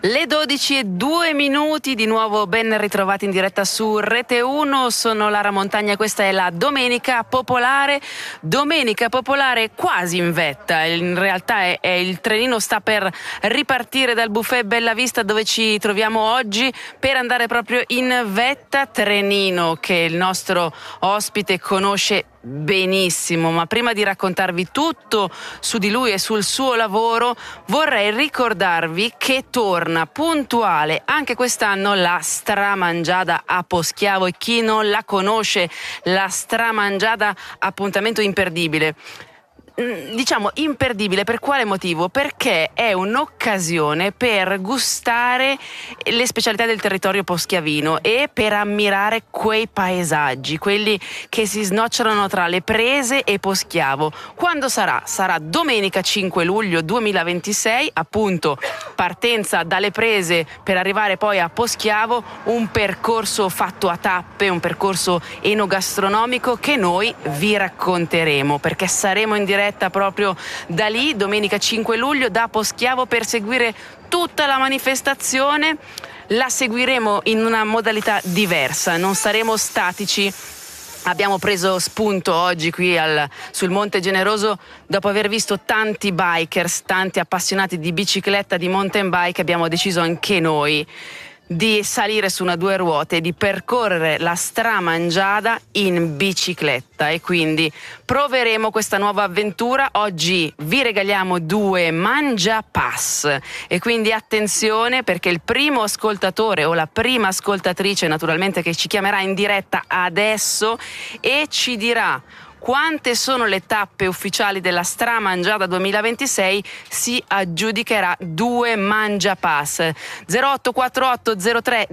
Le 12:02, di nuovo ben ritrovati in diretta su Rete 1, sono Lara Montagna, questa è la Domenica Popolare quasi in vetta, in realtà è il trenino sta per ripartire dal buffet Bella Vista dove ci troviamo oggi per andare proprio in vetta, trenino che il nostro ospite conosce benissimo, ma prima di raccontarvi tutto su di lui e sul suo lavoro vorrei ricordarvi che torna puntuale anche quest'anno la Stramangiada a Poschiavo, e chi non la conosce, la Stramangiada, appuntamento imperdibile. Diciamo imperdibile per quale motivo? Perché è un'occasione per gustare le specialità del territorio poschiavino e per ammirare quei paesaggi, quelli che si snocciolano tra le prese e Poschiavo. Quando sarà? Sarà domenica 5 luglio 2026, appunto partenza dalle prese per arrivare poi a Poschiavo, un percorso fatto a tappe, un percorso enogastronomico che noi vi racconteremo, perché saremo in diretta proprio da lì domenica 5 luglio da Poschiavo per seguire tutta la manifestazione. La seguiremo in una modalità diversa, non saremo statici. Abbiamo preso spunto oggi qui sul Monte Generoso dopo aver visto tanti bikers, tanti appassionati di bicicletta, di mountain bike. Abbiamo deciso anche noi di salire su una due ruote e di percorrere la Stramangiada in bicicletta, e quindi proveremo questa nuova avventura. Oggi vi regaliamo 2 Mangia Pass, e quindi attenzione, perché il primo ascoltatore o la prima ascoltatrice naturalmente che ci chiamerà in diretta adesso e ci dirà quante sono le tappe ufficiali della Stramangiada 2026 si aggiudicherà 2 Mangia Pass. 0848 03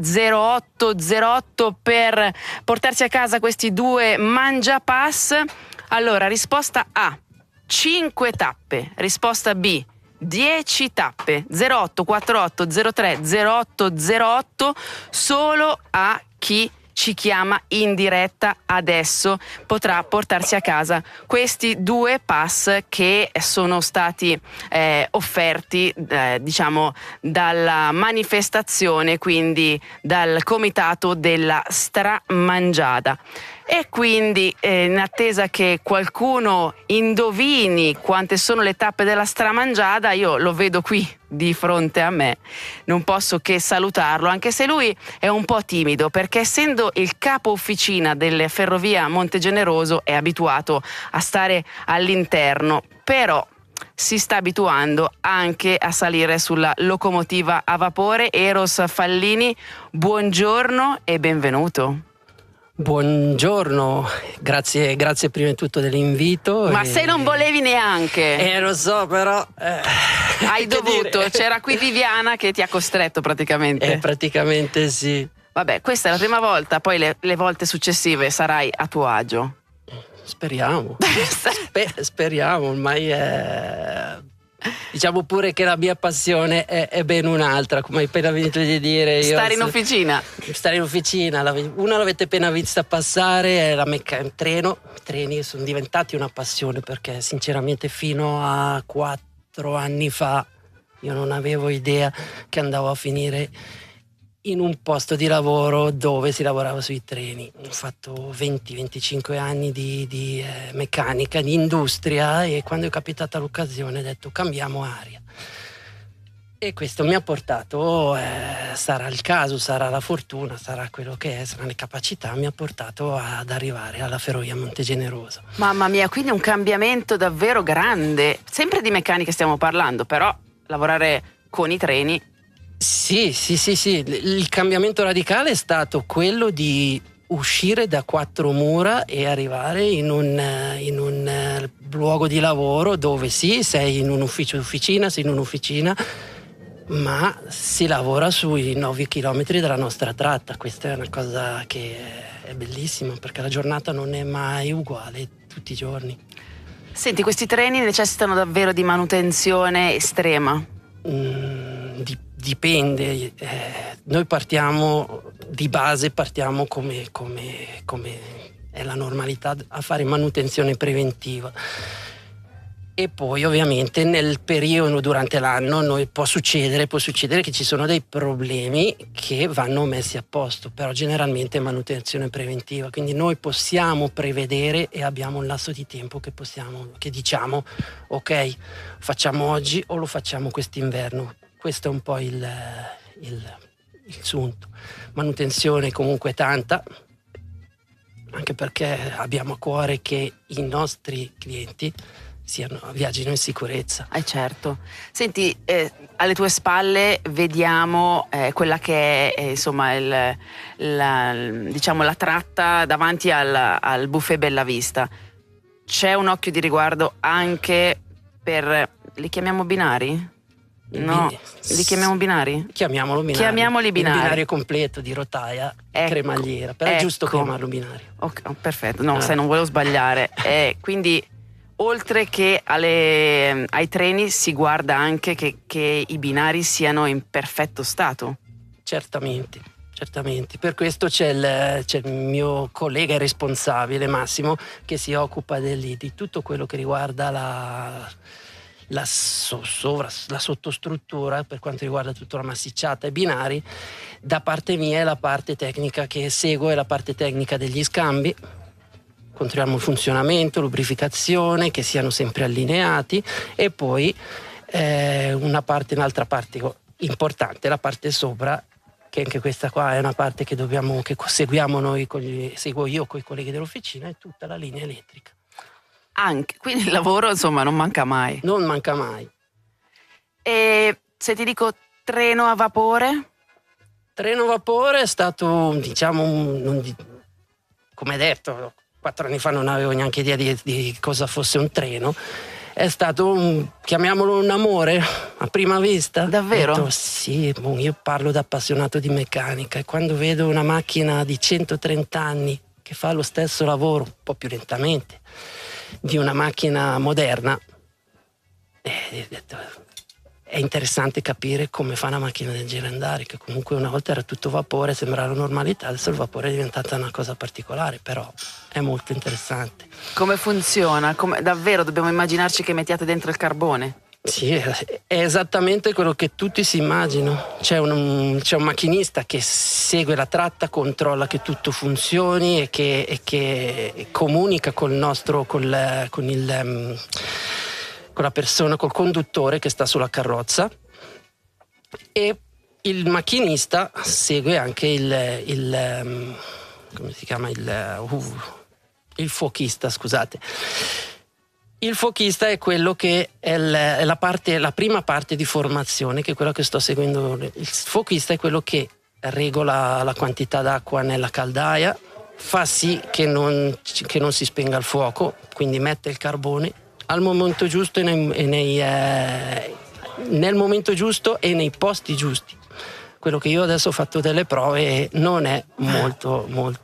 0808 per portarsi a casa questi 2 Mangia Pass. Allora, risposta A: 5 tappe. Risposta B: 10 tappe. 0848 03 0808 solo a chi ci chiama in diretta adesso potrà portarsi a casa questi 2 pass che sono stati offerti diciamo dalla manifestazione, quindi dal comitato della Stramangiada. E quindi in attesa che qualcuno indovini quante sono le tappe della Stramangiada, io lo vedo qui di fronte a me, non posso che salutarlo, anche se lui è un po' timido, perché essendo il capo officina delle Ferrovie Montegeneroso è abituato a stare all'interno, però si sta abituando anche a salire sulla locomotiva a vapore. Eros Fallini, buongiorno e benvenuto. Buongiorno, grazie prima di tutto dell'invito. Ma se non volevi neanche. Lo so, però hai dovuto, c'era qui Viviana che ti ha costretto praticamente. Praticamente sì. Vabbè, questa è la prima volta, poi le volte successive sarai a tuo agio. Speriamo. Speriamo, ormai diciamo pure che la mia passione è ben un'altra, come hai appena venuto di dire. Stare in officina. Stare in officina, una l'avete appena vista passare, il treno. I treni sono diventati una passione, perché sinceramente fino a 4 anni fa io non avevo idea che andavo a finire in un posto di lavoro dove si lavorava sui treni. Ho fatto 20-25 anni di meccanica, di industria, e quando è capitata l'occasione ho detto cambiamo aria. E questo mi ha portato, sarà il caso, sarà la fortuna, sarà quello che è, saranno le capacità, mi ha portato ad arrivare alla Ferrovia Montegeneroso. Mamma mia, quindi un cambiamento davvero grande. Sempre di meccanica stiamo parlando, però lavorare con i treni. Sì. Il cambiamento radicale è stato quello di uscire da 4 mura e arrivare in un luogo di lavoro dove sì, sei in un ufficina, ma si lavora sui 9 chilometri della nostra tratta. Questa è una cosa che è bellissima, perché la giornata non è mai uguale tutti i giorni. Senti, questi treni necessitano davvero di manutenzione estrema? Dipende, noi partiamo di base, come è la normalità, a fare manutenzione preventiva, E poi ovviamente nel periodo durante l'anno può succedere che ci sono dei problemi che vanno messi a posto, però generalmente è manutenzione preventiva, quindi noi possiamo prevedere e abbiamo un lasso di tempo che diciamo ok, facciamo oggi o lo facciamo quest'inverno. Questo è un po' il sunto. Manutenzione comunque tanta, anche perché abbiamo a cuore che i nostri clienti viaggino in sicurezza. Certo. Senti, alle tue spalle vediamo quella che è insomma diciamo la tratta davanti al buffet Bellavista. C'è un occhio di riguardo anche per, li chiamiamo binari? No, li chiamiamo binari? Chiamiamoli binari. Chiamiamoli binari. Il binario completo di rotaia, cremagliera, però è giusto chiamarlo binario. Okay, perfetto, no, sai, non volevo sbagliare. Quindi oltre che ai treni si guarda anche che i binari siano in perfetto stato. Certamente. Per questo c'è il mio collega responsabile Massimo che si occupa di tutto quello che riguarda la sottostruttura, per quanto riguarda tutta la massicciata e binari. Da parte mia è la parte tecnica che seguo, è la parte tecnica degli scambi. Controlliamo il funzionamento, lubrificazione, che siano sempre allineati, e poi un'altra parte importante, la parte sopra, che anche questa qua è una parte che seguiamo noi, seguo io con i colleghi dell'officina, è tutta la linea elettrica. Quindi il lavoro insomma non manca mai. Non manca mai. E se ti dico treno a vapore? Treno a vapore è stato, diciamo, come detto, 4 anni fa non avevo neanche idea di cosa fosse un treno. È stato chiamiamolo un amore a prima vista. Davvero? Sì, io parlo da appassionato di meccanica, e quando vedo una macchina di 130 anni che fa lo stesso lavoro, un po' più lentamente, di una macchina moderna, è interessante capire come fa una macchina del genere andare, che comunque una volta era tutto vapore, sembrava la normalità, adesso il vapore è diventata una cosa particolare, però è molto interessante. Come funziona? Davvero dobbiamo immaginarci che mettiate dentro il carbone? Sì, è esattamente quello che tutti si immaginano. C'è un macchinista che segue la tratta, controlla che tutto funzioni e che comunica con la persona, col conduttore che sta sulla carrozza, e il macchinista segue anche come si chiama, il fuochista, scusate. Il fuochista è quello che è la prima parte di formazione, che è quella che sto seguendo. Il fuochista è quello che regola la quantità d'acqua nella caldaia, fa sì che non si spenga il fuoco, quindi mette il carbone al momento giusto nel momento giusto e nei posti giusti. Quello che io adesso ho fatto delle prove e non è molto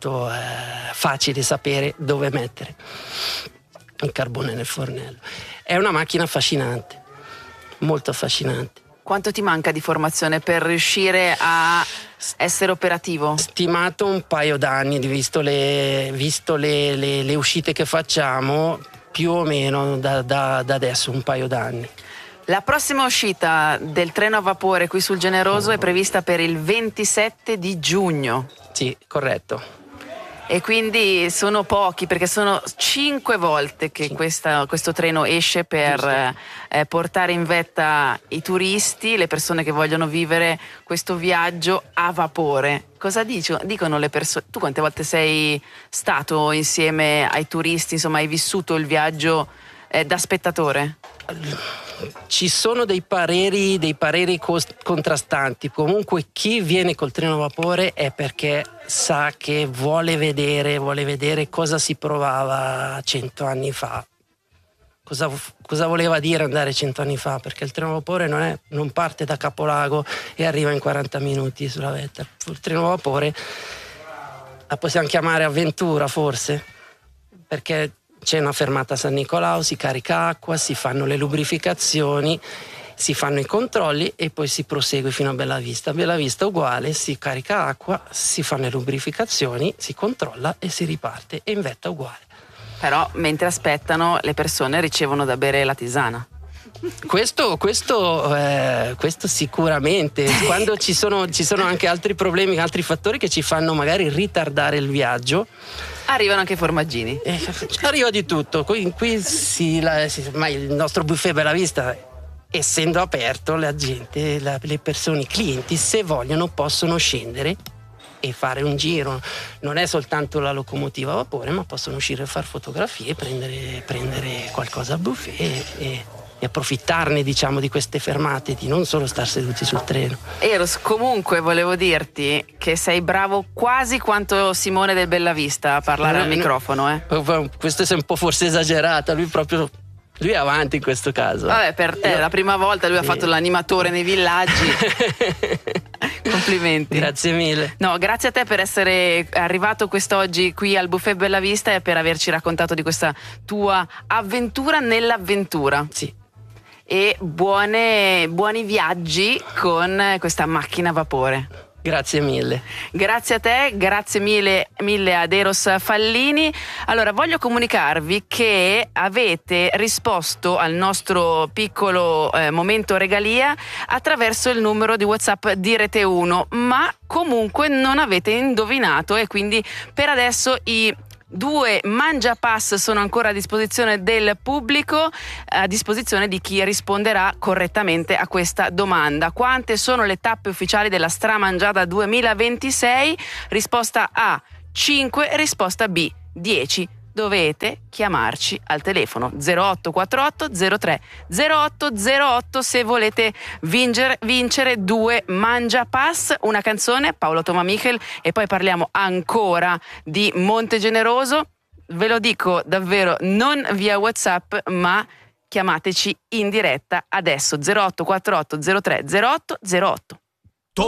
facile sapere dove mettere il carbone nel fornello. È una macchina affascinante, molto affascinante. Quanto ti manca di formazione per riuscire a essere operativo? Stimato un paio d'anni, visto le uscite che facciamo, più o meno da adesso un paio d'anni. La prossima uscita del treno a vapore qui sul Generoso è prevista per il 27 di giugno. Sì, corretto. E quindi sono pochi, perché sono 5 volte che questo treno esce per portare in vetta i turisti, le persone che vogliono vivere questo viaggio a vapore. Cosa dicono le persone? Tu quante volte sei stato insieme ai turisti, insomma hai vissuto il viaggio da spettatore? Ci sono dei pareri contrastanti. Comunque chi viene col treno a vapore è perché sa che vuole vedere cosa si provava 100 anni fa. Cosa voleva dire andare 100 anni fa? Perché il treno a vapore non parte da Capolago e arriva in 40 minuti sulla vetta. Il treno a vapore la possiamo chiamare avventura, forse, perché c'è una fermata a San Nicolao, si carica acqua, si fanno le lubrificazioni, si fanno i controlli e poi si prosegue fino a Bellavista. A Bellavista uguale, si carica acqua, si fanno le lubrificazioni, si controlla e si riparte, e in vetta uguale. Però mentre aspettano le persone ricevono da bere la tisana. Questo sicuramente. Quando ci sono anche altri problemi, altri fattori che ci fanno magari ritardare il viaggio, arrivano anche i formaggini. Arriva di tutto. Qui ormai il nostro buffet Bella Vista, essendo aperto, le persone, i clienti, se vogliono possono scendere e fare un giro. Non è soltanto la locomotiva a vapore, ma possono uscire a fare fotografie, prendere qualcosa al buffet e approfittarne, diciamo, di queste fermate, di non solo star seduti sul treno. Eros, comunque volevo dirti che sei bravo quasi quanto Simone del Bellavista a parlare al microfono. Questo è un po' forse esagerata, lui è avanti in questo caso. Vabbè, per te la prima volta lui ha fatto l'animatore nei villaggi. Complimenti. Grazie mille. No, grazie a te per essere arrivato quest'oggi qui al Buffet Bella Vista e per averci raccontato di questa tua avventura nell'avventura. Sì. E buoni viaggi con questa macchina a vapore. Grazie mille. Grazie a te, grazie mille ad Eros Fallini. Allora, voglio comunicarvi che avete risposto al nostro piccolo momento regalia attraverso il numero di WhatsApp di Rete 1, ma comunque non avete indovinato e quindi per adesso i 2 Mangiapass sono ancora a disposizione del pubblico, a disposizione di chi risponderà correttamente a questa domanda. Quante sono le tappe ufficiali della Stramangiata 2026? Risposta A 5, risposta B 10. Dovete chiamarci al telefono 0848 03 0808 se volete vincere 2 Mangiapass, una canzone, Paolo Toma Michel, e poi parliamo ancora di Monte Generoso. Ve lo dico davvero non via WhatsApp, ma chiamateci in diretta adesso 0848 03 0808.